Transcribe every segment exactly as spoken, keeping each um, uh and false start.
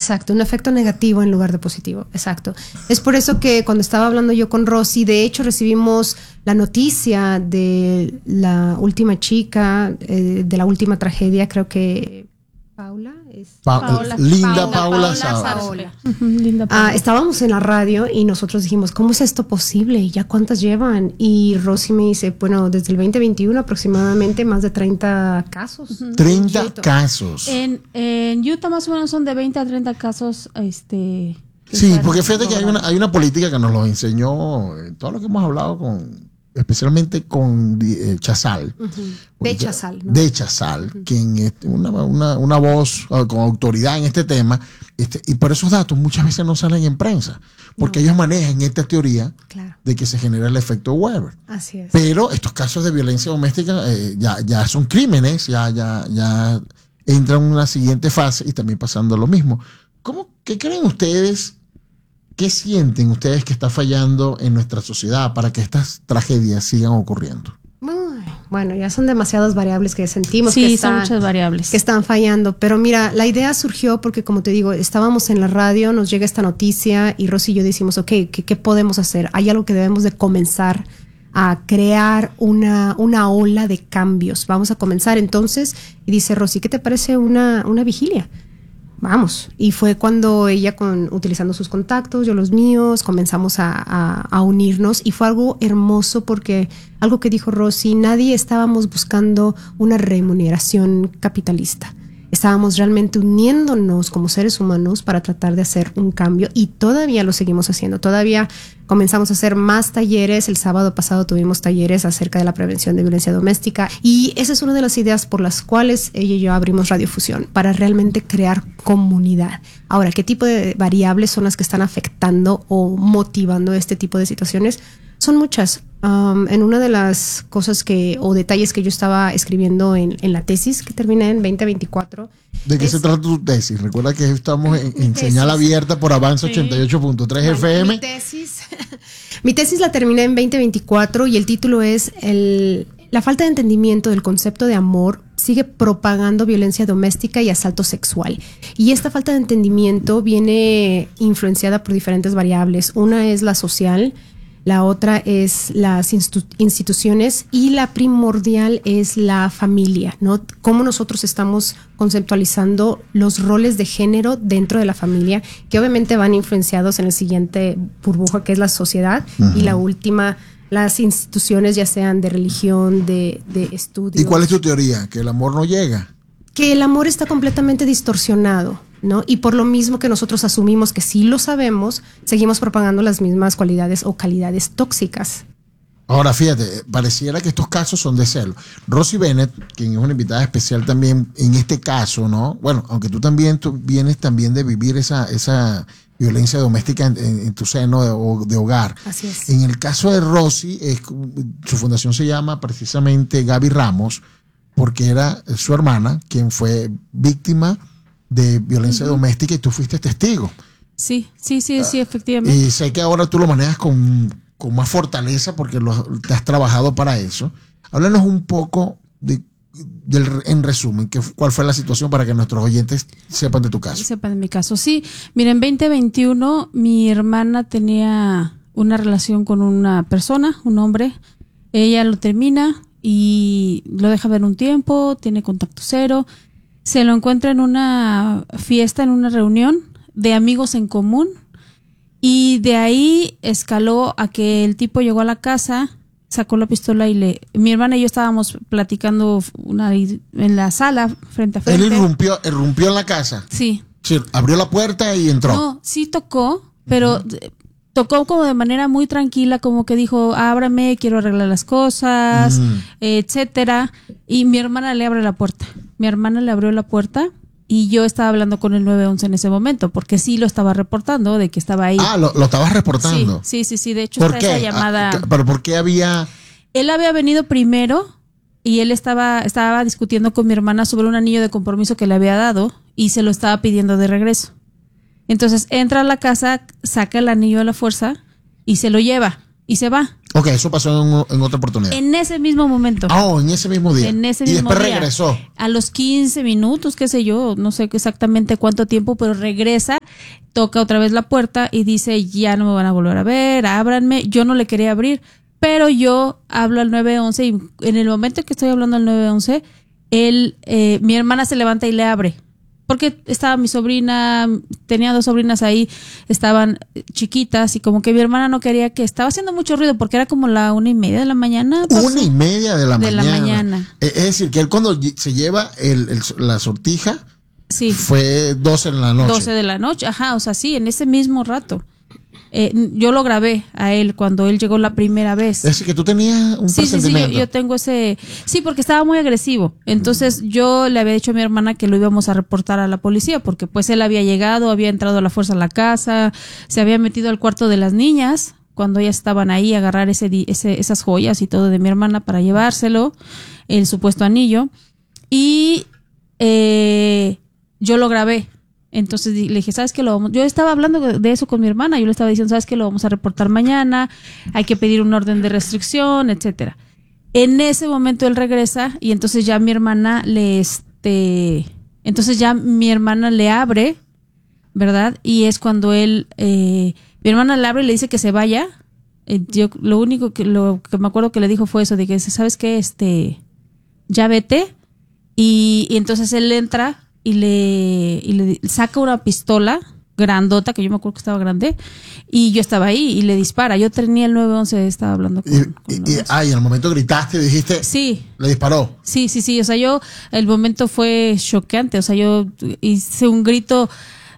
Exacto, un efecto negativo en lugar de positivo, exacto. Es por eso que cuando estaba hablando yo con Rosy, de hecho recibimos la noticia de la última chica, eh, de la última tragedia, creo que Paula es Pa Paula, Linda Paula, Paula, Paula, Paula. Paula. Uh-huh, Linda Paula. Ah, estábamos en la radio y nosotros dijimos, ¿cómo es esto posible? ¿Y ya cuántas llevan? Y Rosy me dice, bueno, desde el veinte veintiuno aproximadamente más de treinta casos. Uh-huh. treinta casos. En, en Utah más o menos son de veinte a treinta casos. Este, sí, porque fíjate que hay una, hay una política que nos lo enseñó en todo lo que hemos hablado con... especialmente con eh, Chazal. Uh-huh. De Chazal. ¿No? De Chazal, uh-huh. quien es una, una, una voz uh, con autoridad en este tema, este, y por esos datos muchas veces no salen en prensa, porque no. ellos manejan esta teoría claro. de que se genera el efecto Weber. Así es. Pero estos casos de violencia doméstica eh, ya, ya son crímenes, ya, ya, ya entran en una siguiente fase y también pasando lo mismo. ¿Cómo, ¿Qué creen ustedes? ¿Qué sienten ustedes que está fallando en nuestra sociedad para que estas tragedias sigan ocurriendo? Bueno, ya son demasiadas variables que sentimos sí, que, están, son muchas variables. que están fallando. Pero mira, la idea surgió porque, como te digo, estábamos en la radio, nos llega esta noticia y Rosy y yo decimos, ok, ¿qué, qué podemos hacer? Hay algo que debemos de comenzar a crear una, una ola de cambios. Vamos a comenzar entonces. Y dice Rosy, ¿qué te parece una, una vigilia? Vamos, y fue cuando ella, con, utilizando sus contactos, yo los míos, comenzamos a, a, a unirnos y fue algo hermoso porque algo que dijo Rosy, nadie estábamos buscando una remuneración capitalista. Estábamos realmente uniéndonos como seres humanos para tratar de hacer un cambio y todavía lo seguimos haciendo. Todavía comenzamos a hacer más talleres. El sábado pasado tuvimos talleres acerca de la prevención de violencia doméstica y esa es una de las ideas por las cuales ella y yo abrimos Radiofusión, para realmente crear comunidad. Ahora, ¿qué tipo de variables son las que están afectando o motivando este tipo de situaciones? Son muchas. Um, en una de las cosas que o detalles que yo estaba escribiendo en, en la tesis que terminé en veinte veinticuatro. ¿De qué es, se trata tu tesis? Recuerda que estamos en, en señal abierta por Avance sí. ochenta y ocho punto tres bueno, F M. Mi tesis, mi tesis la terminé en veinte veinticuatro y el título es el, La falta de entendimiento del concepto de amor sigue propagando violencia doméstica y asalto sexual. Y esta falta de entendimiento viene influenciada por diferentes variables. Una es la social, la otra es las institu- instituciones y la primordial es la familia, ¿no? Cómo nosotros estamos conceptualizando los roles de género dentro de la familia, que obviamente van influenciados en el siguiente burbuja, que es la sociedad, uh-huh. y la última, las instituciones, ya sean de religión, de, de estudios. ¿Y cuál es tu teoría? ¿Que el amor no llega? Que el amor está completamente distorsionado, ¿no? Y por lo mismo que nosotros asumimos que sí lo sabemos, seguimos propagando las mismas cualidades o calidades tóxicas. Ahora, fíjate, pareciera que estos casos son de celo. Rosy Bennett, quien es una invitada especial también en este caso, ¿no? Bueno, aunque tú también tú vienes también de vivir esa, esa violencia doméstica en, en, en tu seno de, de hogar. Así es. En el caso de Rosy, es, su fundación se llama precisamente Gaby Ramos, porque era su hermana quien fue víctima de violencia uh-huh. doméstica y tú fuiste testigo. Sí, sí, sí, sí, efectivamente. Y sé que ahora tú lo manejas con, con más fortaleza porque lo, te has trabajado para eso. Háblanos un poco de, del, en resumen, que, cuál fue la situación para que nuestros oyentes sepan de tu caso. Sepan de mi caso, sí. Mira, en veinte veintiuno mi hermana tenía una relación con una persona, un hombre. Ella lo termina y lo deja ver un tiempo, tiene contacto cero. Se lo encuentra en una fiesta, en una reunión de amigos en común y de ahí escaló a que el tipo llegó a la casa, sacó la pistola y le... Mi hermana y yo estábamos platicando una, en la sala frente a frente. ¿Él irrumpió, irrumpió en la casa? Sí. Sí, abrió la puerta y entró. No, sí tocó, pero... Uh-huh. Tocó como de manera muy tranquila, como que dijo, ábrame, quiero arreglar las cosas, mm. etcétera. Y mi hermana le abre la puerta. Mi hermana le abrió la puerta y yo estaba hablando con el nueve once en ese momento, porque sí lo estaba reportando, de que estaba ahí. Ah, lo, lo estabas reportando. Sí, sí, sí, sí. De hecho, ¿Por está qué? esa llamada. Ah, ¿pero por qué había...? Él había venido primero y él estaba, estaba discutiendo con mi hermana sobre un anillo de compromiso que le había dado y se lo estaba pidiendo de regreso. Entonces entra a la casa, saca el anillo a la fuerza y se lo lleva y se va. Ok, eso pasó en, en otra oportunidad. En ese mismo momento. Oh, en ese mismo día. En ese y mismo después día. regresó. A los quince minutos, qué sé yo, no sé exactamente cuánto tiempo, pero regresa toca otra vez la puerta y dice, ya no me van a volver a ver, ábranme. Yo no le quería abrir, pero yo hablo al nueve once y en el momento que estoy hablando al nueve once, él, eh, mi hermana se levanta y le abre. Porque estaba mi sobrina, tenía dos sobrinas ahí, estaban chiquitas y como que mi hermana no quería que, estaba haciendo mucho ruido porque era como la una y media de la mañana. Pasó. Una y media de la de mañana. la mañana. Es decir, que él cuando se lleva el, el, la sortija, sí, fue doce en la noche. doce de la noche, ajá, o sea, sí, en ese mismo rato. Eh, yo lo grabé a él cuando él llegó la primera vez. Es decir, que tú tenías un sí, presentimiento. Sí, sí, yo, yo tengo ese... Sí, porque estaba muy agresivo. Entonces yo le había dicho a mi hermana que lo íbamos a reportar a la policía porque pues él había llegado, había entrado a la fuerza a la casa, se había metido al cuarto de las niñas cuando ellas estaban ahí a agarrar ese, ese, esas joyas y todo de mi hermana para llevárselo, el supuesto anillo. Y eh, yo lo grabé. Entonces le dije, ¿sabes qué? Lo vamos? Yo estaba hablando de eso con mi hermana, yo le estaba diciendo, ¿sabes qué? Lo vamos a reportar mañana, hay que pedir un orden de restricción, etcétera. En ese momento él regresa y entonces ya mi hermana le, este, entonces ya mi hermana le abre, ¿verdad? Y es cuando él, eh, mi hermana le abre y le dice que se vaya. Eh, yo lo único que, lo que me acuerdo que le dijo fue eso, de que, ¿sabes qué? Este, ya vete. Y, y entonces él entra y le, y le saca una pistola grandota, que yo me acuerdo que estaba grande, y yo estaba ahí y le dispara. Yo tenía el nueve once, estaba hablando con... Y, con y, y, ah, y en el momento gritaste y dijiste... Sí. Le disparó. Sí, sí, sí. O sea, yo, el momento fue choqueante. O sea, yo hice un grito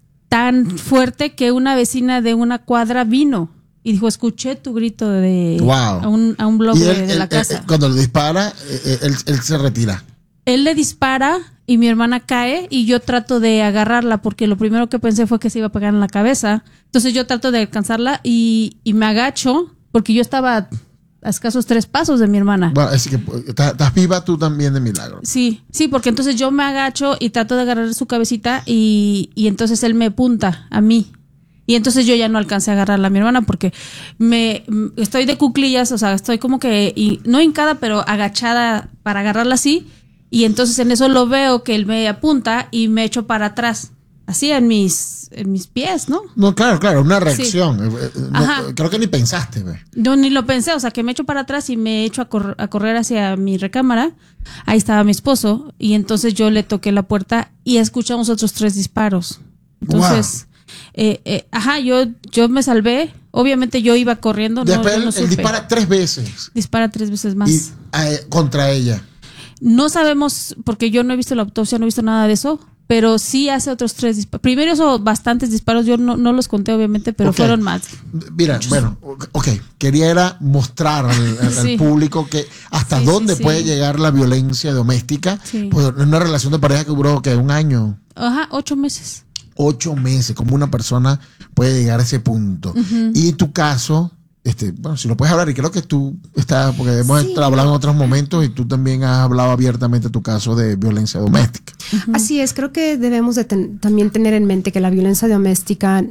tan fuerte que una vecina de una cuadra vino y dijo, escuché tu grito de... Wow. A un, a un blog él, de, de él, la casa. Él, cuando le dispara, él, él se retira. Él le dispara y mi hermana cae y yo trato de agarrarla porque lo primero que pensé fue que se iba a pegar en la cabeza. Entonces yo trato de alcanzarla y, y me agacho porque yo estaba a escasos tres pasos de mi hermana. Bueno, es que estás viva tú también de milagro. Sí, sí, porque entonces yo me agacho y trato de agarrar su cabecita y, y entonces él me apunta a mí. Y entonces yo ya no alcancé a agarrarla a mi hermana porque me estoy de cuclillas, o sea, estoy como que, y, no hincada, pero agachada para agarrarla así. Y entonces en eso lo veo que él me apunta y me echo para atrás, así en mis en mis pies, ¿no? No, claro, claro, una reacción. Sí. No, creo que ni pensaste, güey. Yo ni lo pensé, o sea, que me echo para atrás y me echo a, cor- a correr hacia mi recámara. Ahí estaba mi esposo y entonces yo le toqué la puerta y escuchamos otros tres disparos. Entonces, wow. eh, eh, ajá, yo yo me salvé. Obviamente yo iba corriendo. Después no, él, no él dispara tres veces. Dispara tres veces más. Y, eh, contra ella. No sabemos, porque yo no he visto la autopsia, no he visto nada de eso, pero sí hace otros tres disparos. Primero hizo bastantes disparos, yo no, no los conté obviamente, pero okay. Fueron más. Mira, muchos. Bueno, ok, quería era mostrar al, al, sí. al público que hasta sí, dónde sí, puede sí. llegar la violencia doméstica. Sí. Pues en una relación de pareja que duró, ¿qué? ¿Un año? Ajá, ocho meses. Ocho meses, como una persona puede llegar a ese punto. Uh-huh. Y tu caso... Este, bueno, si lo puedes hablar, y creo que tú estás, porque hemos sí. hablado en otros momentos y tú también has hablado abiertamente de tu caso de violencia doméstica. Uh-huh. Así es, creo que debemos de ten, también tener en mente que la violencia doméstica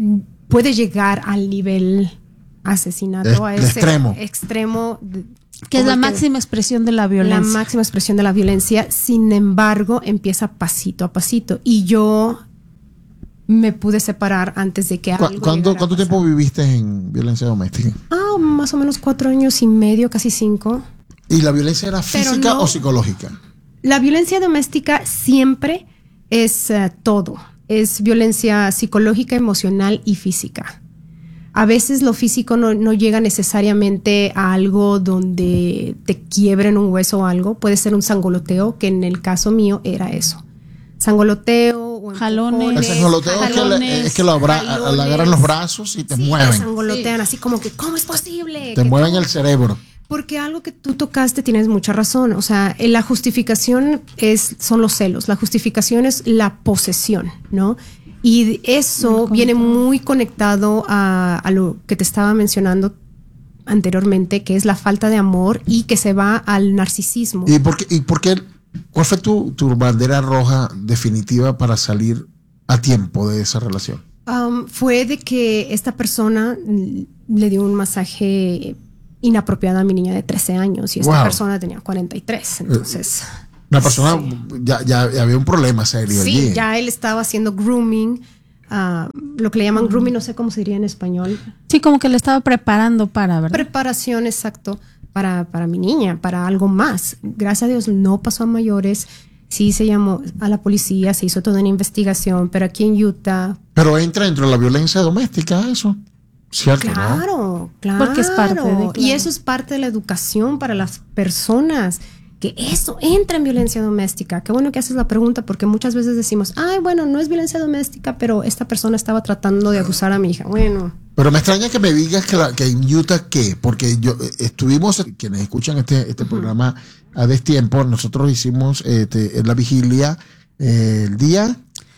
puede llegar al nivel asesinato, es, a ese extremo. extremo de, que es la máxima expresión de la violencia. La máxima expresión de la violencia, sin embargo, empieza pasito a pasito. Y yo me pude separar antes de que algo ¿Cuánto, ¿cuánto tiempo viviste en violencia doméstica? Ah, más o menos cuatro años y medio, casi cinco. ¿Y la violencia era física no, o psicológica? La violencia doméstica siempre es uh, todo. Es violencia psicológica, emocional y física. A veces lo físico no, no llega necesariamente a algo donde te quiebren un hueso o algo. Puede ser un sangoloteo, que en el caso mío era eso. Sangoloteo o jalones. El sangoloteo jalones, es que, le, es que lo abra, jalones, le agarran los brazos y te sí, mueven. Te sangolotean sí. Así como que, ¿cómo es posible? Te mueven el cerebro. Porque algo que tú tocaste tienes mucha razón. O sea, la justificación es, son los celos. La justificación es la posesión, ¿no? Y eso muy viene muy conectado a, a lo que te estaba mencionando anteriormente, que es la falta de amor y que se va al narcisismo. ¿Y por qué? Y por qué ¿Cuál fue tu, tu bandera roja definitiva para salir a tiempo de esa relación? Um, fue de que esta persona le dio un masaje inapropiado a mi niña de trece años y esta wow. persona tenía cuarenta y tres, entonces... Una persona, sí. ya, ya había un problema serio sí, allí. Sí, ya él estaba haciendo grooming. Uh, lo que le llaman grooming, no sé cómo se diría en español. Sí, como que le estaba preparando para, ¿verdad? Preparación, exacto, para, para mi niña, para algo más. Gracias a Dios no pasó a mayores. Sí se llamó a la policía, se hizo toda una investigación, pero aquí en Utah... Pero entra dentro de la violencia doméstica eso, ¿cierto? Claro, ¿no? claro. Porque es parte de, claro. Y eso es parte de la educación para las personas, que eso entra en violencia doméstica. Qué bueno que haces la pregunta, porque muchas veces decimos, ay, bueno, no es violencia doméstica, pero esta persona estaba tratando de abusar a mi hija. Bueno. Pero me extraña que me digas que, la, que en Utah, ¿qué? Porque yo eh, estuvimos, quienes escuchan este, este uh-huh. programa a destiempo, nosotros hicimos este, en la vigilia eh, el día...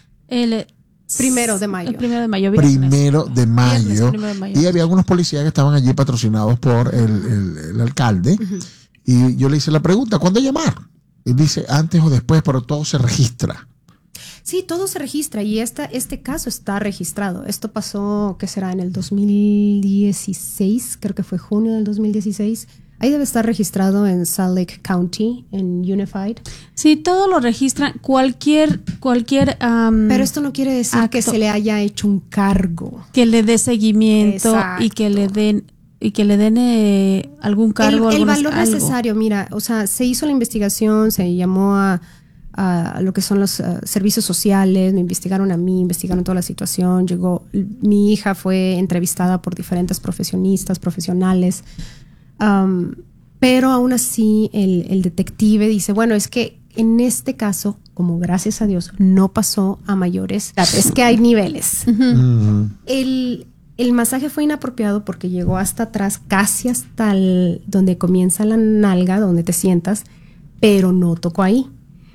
El primero de mayo. El primero de mayo. Primero de mayo. Viernes, primero de mayo. Y había algunos policías que estaban allí patrocinados por el, el, el alcalde. Uh-huh. Y yo le hice la pregunta, ¿cuándo llamar? Y dice, antes o después, pero todo se registra. Sí, todo se registra y esta, este caso está registrado. Esto pasó, ¿qué será? En el dos mil dieciséis, creo que fue junio del dos mil dieciséis. Ahí debe estar registrado en Salt Lake County, en Unified. Sí, todo lo registran, cualquier... cualquier um, pero esto no quiere decir acto, que se le haya hecho un cargo. Que le dé seguimiento. Exacto. y que le den... y que le den eh, algún cargo. El, el valor algo. necesario, mira, o sea, se hizo la investigación, se llamó a, a lo que son los uh, servicios sociales, me investigaron a mí, investigaron toda la situación, llegó, mi hija fue entrevistada por diferentes profesionistas, profesionales, um, pero aún así el, el detective dice, bueno, es que en este caso, como gracias a Dios no pasó a mayores, es que hay niveles. Uh-huh. El... El masaje fue inapropiado porque llegó hasta atrás, casi hasta el, donde comienza la nalga, donde te sientas, pero no tocó ahí.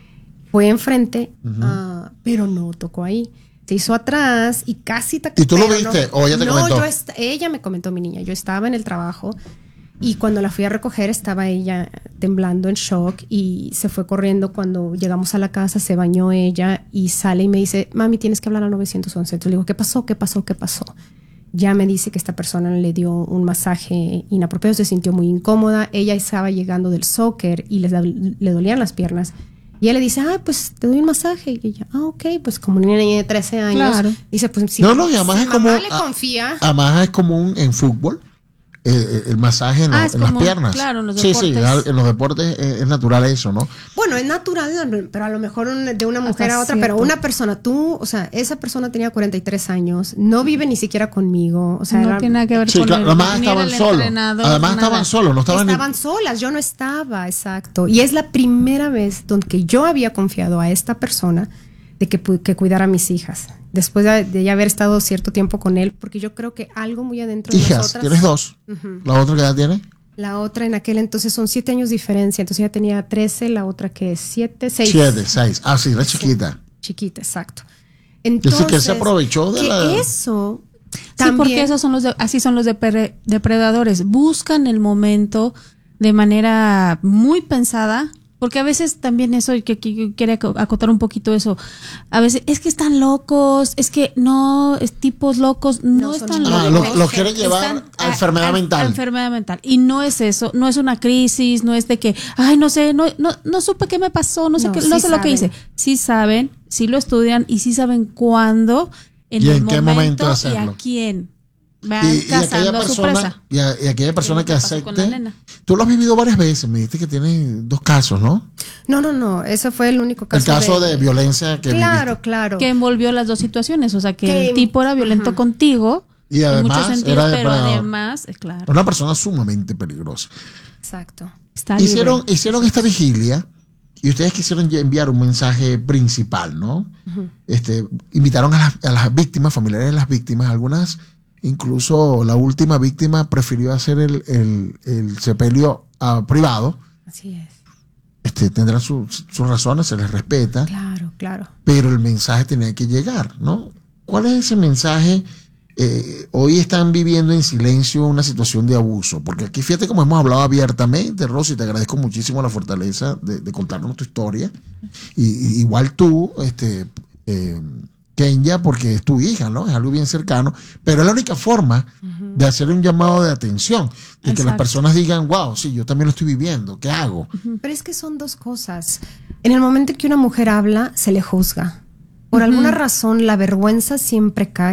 Fue enfrente, uh-huh. uh, pero no tocó ahí. Se hizo atrás y casi... ¿Y tú lo viste no, o ella te no, comentó? Yo est- ella me comentó, mi niña. Yo estaba en el trabajo y cuando la fui a recoger estaba ella temblando en shock y se fue corriendo. Cuando llegamos a la casa se bañó ella y sale y me dice, mami, tienes que hablar al nueve once. Entonces le digo, ¿qué pasó? ¿Qué pasó? ¿Qué pasó? Ya me dice que esta persona le dio un masaje inapropiado, se sintió muy incómoda. Ella estaba llegando del soccer y le, le dolían las piernas. Y ella le dice, ah, pues te doy un masaje. Y ella, ah, ok, pues como una niña de trece años. Claro. Dice, pues sí. No, no, y además si es como. Mamá le confía. Además es común en fútbol. Eh, el masaje en, ah, lo, en las piernas. Claro, en los sí, deportes. sí, en los deportes es, es natural eso, ¿no? Bueno, es natural, pero a lo mejor un, de una mujer Hasta a otra, cierto. Pero una persona, tú, o sea, esa persona tenía cuarenta y tres años, no vive ni siquiera conmigo, o sea, no era, tiene nada que ver sí, con claro, él. Además estaban solos. Además estaban solos, no estaban Estaban ni... solas, yo no estaba, exacto. Y es la primera vez donde yo había confiado a esta persona de que, que cuidara a mis hijas. Después de, de ya haber estado cierto tiempo con él, porque yo creo que algo muy adentro de hijas, nosotras... ¿tienes dos? Uh-huh. ¿La otra qué edad tiene? La otra en aquel entonces son siete años de diferencia, entonces ella tenía trece, la otra que es siete, seis. Siete, seis. Ah, sí, la chiquita. Sí, chiquita, exacto. Entonces, que se aprovechó de que la... eso... También, sí, porque esos son los de, así son los depre, depredadores. Buscan el momento de manera muy pensada. Porque a veces también eso, que, que quiere acotar un poquito eso, a veces es que están locos, es que no, es tipos locos, no, no están locos. Ah, los lo quieren llevar están a, a enfermedad a, mental. A enfermedad mental. Y no es eso, no es una crisis, no es de que, ay, no sé, no, no, no supe qué me pasó, no sé, no, qué, sí no sé lo que hice. Sí saben, sí lo estudian y sí saben cuándo, en ¿Y el en qué momento, momento hacerlo? Y a quién. Van y, y aquella persona, y, a, y aquella persona que acepte. Tú lo has vivido varias veces, me dijiste que tienes dos casos, ¿no? No, no, no, ese fue el único caso. El caso de, de violencia que Claro, viviste. claro. Que envolvió las dos situaciones, o sea, que que, el tipo era violento uh-huh. contigo. Y además, en muchos sentidos, era pero además, claro. Una persona sumamente peligrosa. Exacto. Está hicieron, hicieron esta vigilia y ustedes quisieron enviar un mensaje principal, ¿no? Uh-huh. Este, invitaron a las, a las víctimas, familiares de las víctimas, algunas... Incluso la última víctima prefirió hacer el, el, el sepelio uh, privado. Así es. Este, tendrán sus su razones, se les respeta. Claro, claro. Pero el mensaje tenía que llegar, ¿no? ¿Cuál es ese mensaje? Eh, hoy están viviendo en silencio una situación de abuso. Porque aquí, fíjate cómo hemos hablado abiertamente, Rosy, te agradezco muchísimo la fortaleza de, de contarnos tu historia. Y, y igual tú, este... Eh, Kenya, porque es tu hija, ¿no? Es algo bien cercano, pero es la única forma uh-huh. de hacer un llamado de atención, de Exacto. que las personas digan, wow, sí, yo también lo estoy viviendo, ¿qué hago? Uh-huh. Pero es que son dos cosas. En el momento en que una mujer habla, se le juzga. Por uh-huh. alguna razón, la vergüenza siempre cae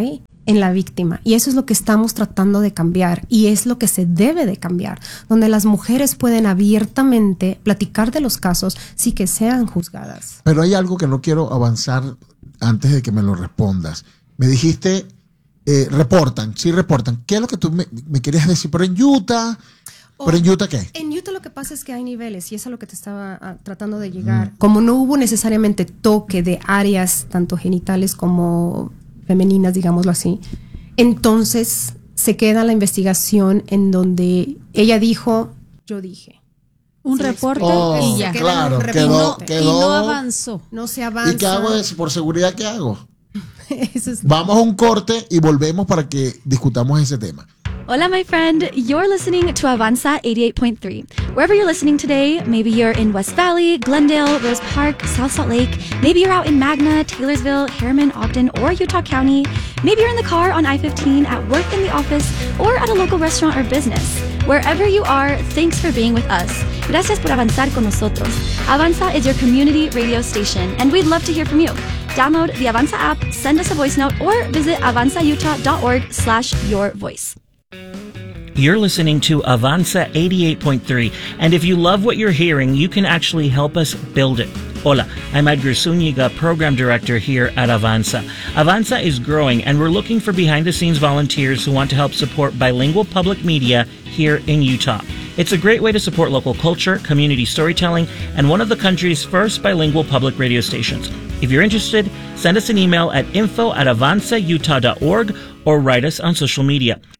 en la víctima. Y eso es lo que estamos tratando de cambiar y es lo que se debe de cambiar, donde las mujeres pueden abiertamente platicar de los casos sin que sean juzgadas. Pero hay algo que no quiero avanzar antes de que me lo respondas. Me dijiste, eh, reportan, sí reportan. ¿Qué es lo que tú me, me querías decir? ¿Pero en Utah? ¿Pero en Utah qué? En Utah lo que pasa es que hay niveles y eso es a lo que te estaba uh, tratando de llegar. Mm. Como no hubo necesariamente toque de áreas tanto genitales como femeninas, digámoslo así, entonces se queda la investigación en donde ella dijo, yo dije. Un reporte oh, y ya. Claro, y, quedó, no, quedó, y no avanzó. No se avanza. ¿Y qué hago eso? ¿Por seguridad qué hago? Eso es... Vamos a un corte y volvemos para que discutamos ese tema. Hola, my friend. You're listening to Avanza eighty-eight point three. Wherever you're listening today, maybe you're in West Valley, Glendale, Rose Park, South Salt Lake. Maybe you're out in Magna, Taylorsville, Harriman, Ogden, or Utah County. Maybe you're in the car on I fifteen, at work in the office, or at a local restaurant or business. Wherever you are, thanks for being with us. Gracias por avanzar con nosotros. Avanza is your community radio station, and we'd love to hear from you. Download the Avanza app, send us a voice note, or visit avanzautah.org slash your voice. You're listening to Avanza eighty-eight point three, and if you love what you're hearing, you can actually help us build it. Hola, I'm Edgar Zúñiga, Program Director here at Avanza. Avanza is growing, and we're looking for behind-the-scenes volunteers who want to help support bilingual public media here in Utah. It's a great way to support local culture, community storytelling, and one of the country's first bilingual public radio stations. If you're interested, send us an email at info at avanza utah dot org or write us on social media.